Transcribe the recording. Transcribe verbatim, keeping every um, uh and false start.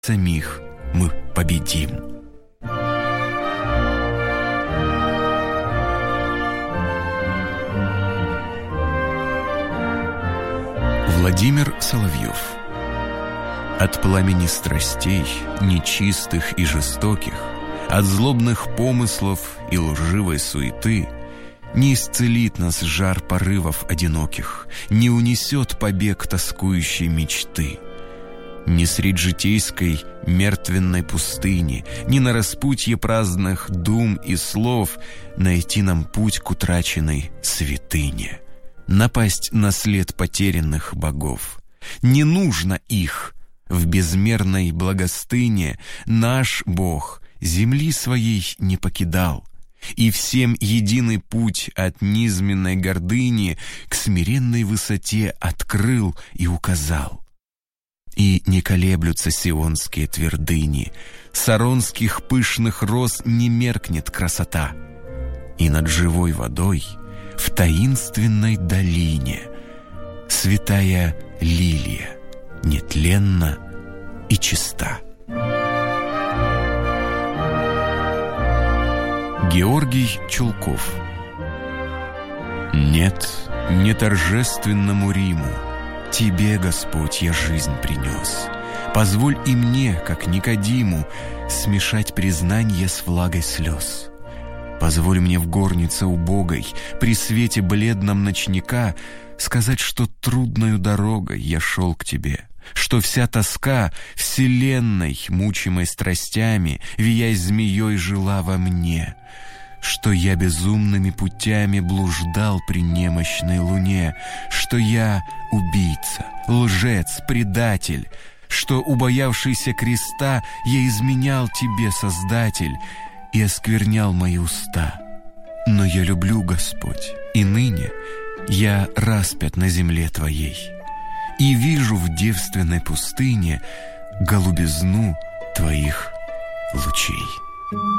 самих мы победим. Владимир Соловьев. От пламени страстей, нечистых и жестоких, от злобных помыслов и лживой суеты не исцелит нас жар порывов одиноких, не унесет побег тоскующей мечты. Ни средь житейской мертвенной пустыни, ни на распутье праздных дум и слов найти нам путь к утраченной святыне, напасть на след потерянных богов. Не нужно их. В безмерной благостыне наш Бог земли своей не покидал, и всем единый путь от низменной гордыни к смиренной высоте открыл и указал. И не колеблются сионские твердыни, саронских пышных роз не меркнет красота, и над живой водой в таинственной долине святая лилия нетленна и чиста. Георгий Чулков. Нет, не торжественному Риму Тебе, Господь, я жизнь принес. Позволь и мне, как Никодиму, смешать признанье с влагой слез. Позволь мне в горнице убогой, при свете бледном ночника, сказать, что трудною дорогой я шел к Тебе, что вся тоска вселенной, мучимой страстями, виясь змеей, жила во мне, что я безумными путями блуждал при немощной луне, что я убийца, лжец, предатель, что, убоявшийся креста, я изменял Тебе, Создатель, и осквернял мои уста. Но я люблю, Господь, и ныне я распят на земле Твоей, и вижу в девственной пустыне голубизну Твоих лучей.